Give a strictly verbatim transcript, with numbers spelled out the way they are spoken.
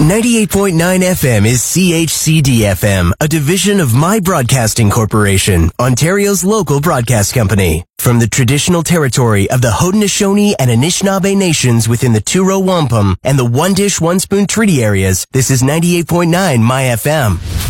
ninety-eight point nine F M is C H C D F M, a division of My Broadcasting Corporation, Ontario's local broadcast company. From the traditional territory of the Haudenosaunee and Anishinaabe nations within the Two-Row Wampum and the One Dish, One Spoon Treaty areas, this is ninety-eight point nine My F M.